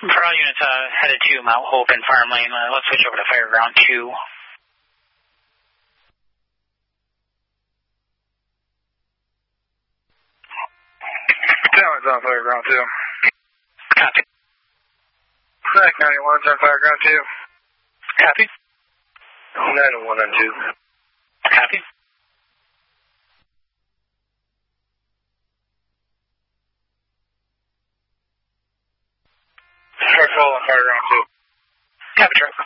For all units headed to Mount Hope and Farm Lane, let's switch over to Fireground 2. Tower's on Fireground 2. Copy. Snack 91's on Fireground 2. Copy. 901 on 2. Copy. Truck roll on Fireground 2. Copy, truck.